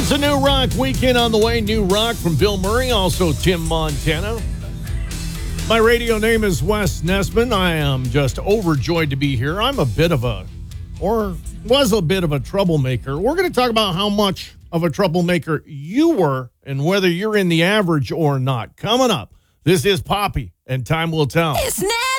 It's a New Rock weekend on the way. New Rock from Bill Murray, also Tim Montana. My radio name is Wes Nesman. I am just overjoyed to be here. I'm a bit of a, or was a bit of a troublemaker. We're going to talk about how much of a troublemaker you were and whether you're in the average or not. Coming up, this is Poppy, and time will tell. It's now.